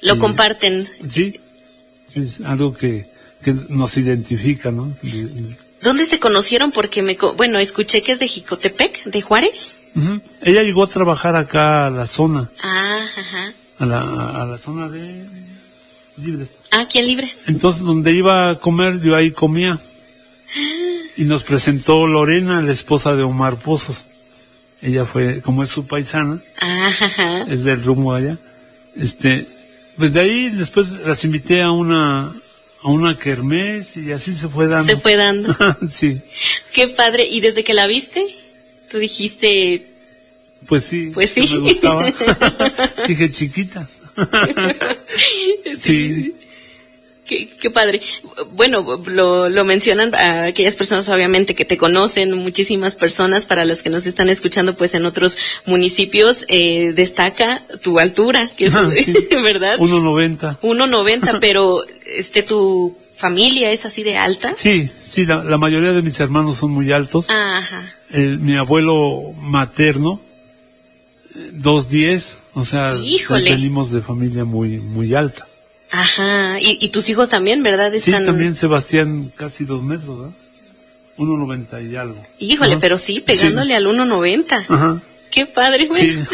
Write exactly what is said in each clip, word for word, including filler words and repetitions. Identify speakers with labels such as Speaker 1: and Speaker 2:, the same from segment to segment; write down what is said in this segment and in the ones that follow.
Speaker 1: Lo
Speaker 2: y,
Speaker 1: comparten.
Speaker 2: Sí, sí, es algo que, que nos identifica, ¿no? De, de,
Speaker 1: ¿Dónde se conocieron? Porque me, bueno, escuché que es de Jicotepec, de Juárez.
Speaker 2: Uh-huh. Ella llegó a trabajar acá a la zona.
Speaker 1: Ah, ajá.
Speaker 2: A la, a la zona de Libres.
Speaker 1: Ah, aquí en Libres.
Speaker 2: Entonces, donde iba a comer, yo ahí comía. Y nos presentó Lorena, la esposa de Omar Pozos. Ella fue, como es su paisana,
Speaker 1: ajá.
Speaker 2: Es del rumbo allá. Este, pues de ahí después las invité a una, a una kermés y así se fue dando.
Speaker 1: Se fue dando.
Speaker 2: Sí.
Speaker 1: Qué padre. ¿Y desde que la viste? Tú dijiste...
Speaker 2: Pues sí.
Speaker 1: Pues sí.
Speaker 2: Me gustaba. Dije, chiquita.
Speaker 1: Sí.
Speaker 2: Sí.
Speaker 1: Qué, qué padre. Bueno, lo, lo mencionan a aquellas personas obviamente que te conocen, muchísimas personas, para las que nos están escuchando pues en otros municipios, eh, destaca tu altura, que es,
Speaker 2: Ah, sí.
Speaker 1: ¿verdad?
Speaker 2: uno noventa.
Speaker 1: uno noventa, pero este tu familia es así de alta.
Speaker 2: Sí, sí, la, la mayoría de mis hermanos son muy altos.
Speaker 1: Ajá.
Speaker 2: El, mi abuelo materno, dos diez, o sea,
Speaker 1: Híjole.
Speaker 2: venimos de familia muy, muy alta.
Speaker 1: Ajá, y, y tus hijos también, ¿verdad? Están...
Speaker 2: Sí, también Sebastián, casi dos metros, ¿verdad? uno noventa y algo.
Speaker 1: Híjole,
Speaker 2: Ajá.
Speaker 1: pero sí, pegándole
Speaker 2: Sí.
Speaker 1: al uno noventa.
Speaker 2: Ajá.
Speaker 1: Qué padre, güey.
Speaker 2: Sí.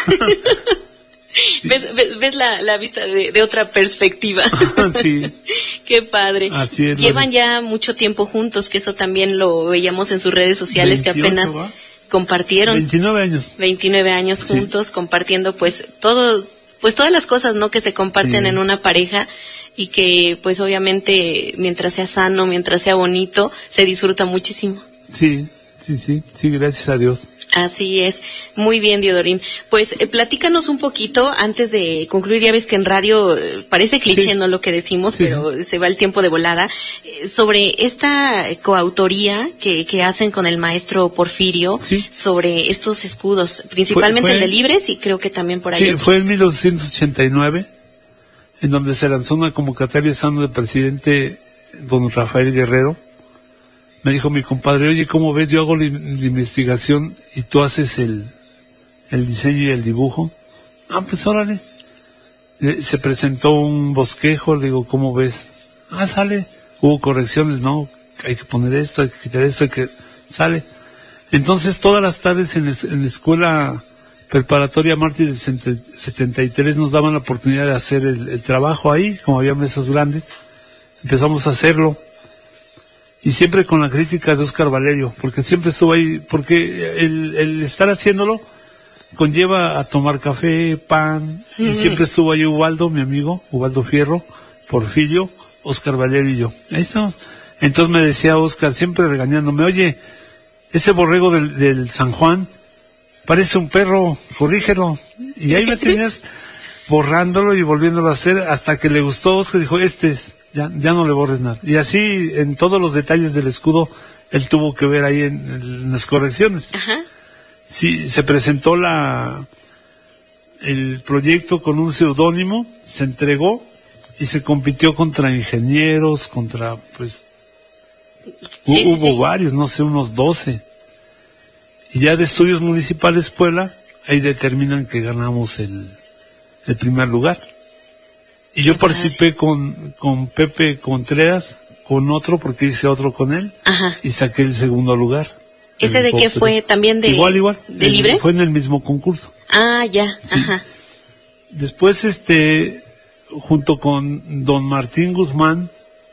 Speaker 2: Sí.
Speaker 1: ¿Ves, ves, ves la, la vista de, de otra perspectiva?
Speaker 2: Sí.
Speaker 1: Qué padre.
Speaker 2: Así es.
Speaker 1: Llevan
Speaker 2: Lo...
Speaker 1: ya mucho tiempo juntos, que eso también lo veíamos en sus redes sociales,
Speaker 2: veintiocho,
Speaker 1: que apenas
Speaker 2: ¿va?
Speaker 1: compartieron.
Speaker 2: veintinueve años.
Speaker 1: veintinueve años
Speaker 2: Sí.
Speaker 1: juntos, compartiendo pues todo, pues todas las cosas, ¿no? Que se comparten
Speaker 2: Sí.
Speaker 1: en una pareja y que pues obviamente mientras sea sano, mientras sea bonito, se disfruta muchísimo.
Speaker 2: Sí, sí, sí, sí, gracias a Dios.
Speaker 1: Así es, muy bien, Diodorín. Pues eh, platícanos un poquito antes de concluir. Ya ves que en radio eh, parece cliché,
Speaker 2: Sí.
Speaker 1: no lo que decimos,
Speaker 2: Sí,
Speaker 1: pero
Speaker 2: sí.
Speaker 1: se va el tiempo de volada, eh, sobre esta coautoría que, que hacen con el maestro Porfirio,
Speaker 2: Sí.
Speaker 1: sobre estos escudos, principalmente
Speaker 2: Fue- fue-
Speaker 1: el de Libres y creo que también por ahí.
Speaker 2: Sí,
Speaker 1: otros.
Speaker 2: fue en mil novecientos ochenta y nueve, en donde se lanzó una convocatoria estando de presidente don Rafael Guerrero. Me dijo mi compadre, oye, ¿cómo ves? Yo hago la, la investigación y tú haces el, el diseño y el dibujo. Ah, pues órale. Le- Se presentó un bosquejo, le digo, ¿cómo ves? Ah, sale. Hubo correcciones, no, hay que poner esto, hay que quitar esto, hay que... Sale. Entonces, todas las tardes en, es- en la escuela preparatoria Mártir del setenta y tres nos daban la oportunidad de hacer el, el trabajo ahí, como había mesas grandes. Empezamos a hacerlo. Y siempre con la crítica de Óscar Valerio, porque siempre estuvo ahí, porque el, el estar haciéndolo conlleva a tomar café, pan, y
Speaker 1: Ujú.
Speaker 2: siempre estuvo ahí Ubaldo, mi amigo, Ubaldo Fierro, Porfirio, Óscar Valerio y yo. Ahí estamos. Entonces me decía Óscar, siempre regañándome, oye, ese borrego del, del San Juan parece un perro, corrígelo. Y ahí me tenías borrándolo y volviéndolo a hacer hasta que le gustó. Óscar dijo, este es, ya, ya no le borres nada. Y así, en todos los detalles del escudo, él tuvo que ver ahí en, en las correcciones.
Speaker 1: Ajá.
Speaker 2: Sí, se presentó la, el proyecto con un seudónimo, se entregó y se compitió contra ingenieros, contra, pues,
Speaker 1: Sí,
Speaker 2: hu-
Speaker 1: sí,
Speaker 2: hubo
Speaker 1: sí.
Speaker 2: varios, no sé, unos doce. Y ya de Estudios Municipales Puebla, ahí determinan que ganamos el, el primer lugar. Y yo
Speaker 1: Qué padre.
Speaker 2: participé con, con Pepe Contreras, con otro, porque hice otro con él,
Speaker 1: Ajá.
Speaker 2: y saqué el segundo lugar.
Speaker 1: ¿Ese
Speaker 2: El
Speaker 1: de qué
Speaker 2: postre.
Speaker 1: fue? ¿También de,
Speaker 2: Igual, igual.
Speaker 1: de
Speaker 2: El-
Speaker 1: Libres?
Speaker 2: Fue en el mismo concurso.
Speaker 1: Ah, ya,
Speaker 2: Sí.
Speaker 1: ajá.
Speaker 2: Después, este, junto con don Martín Guzmán,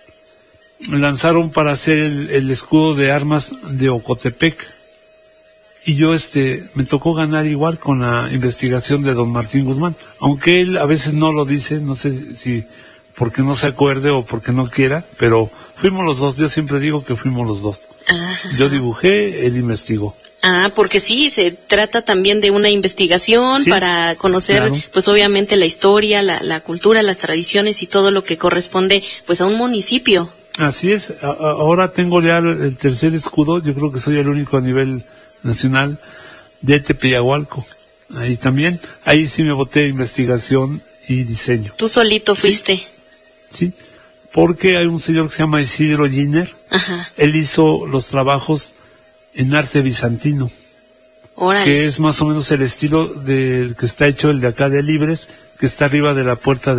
Speaker 2: lanzaron para hacer el, el escudo de armas de Ocotepec. Y yo, este, me tocó ganar igual con la investigación de don Martín Guzmán. Aunque él a veces no lo dice, no sé si porque no se acuerde o porque no quiera, pero fuimos los dos. Yo siempre digo que fuimos los dos.
Speaker 1: Ajá.
Speaker 2: Yo dibujé, él investigó.
Speaker 1: Ah, porque sí, se trata también de una investigación
Speaker 2: Sí,
Speaker 1: para conocer,
Speaker 2: claro.
Speaker 1: pues obviamente la historia, la, la cultura, las tradiciones y todo lo que corresponde, pues a un municipio.
Speaker 2: Así es, a- a- ahora tengo ya el el tercer escudo, yo creo que soy el único a nivel nacional de Tepeyahualco. Ahí también, ahí sí me boté investigación y diseño,
Speaker 1: Tú solito fuiste.
Speaker 2: ¿sí? Porque hay un señor que se llama Isidro Giner,
Speaker 1: Ajá.
Speaker 2: él hizo los trabajos en arte bizantino,
Speaker 1: Órale.
Speaker 2: que es más o menos el estilo del que está hecho el de acá de Libres, que está arriba de la puerta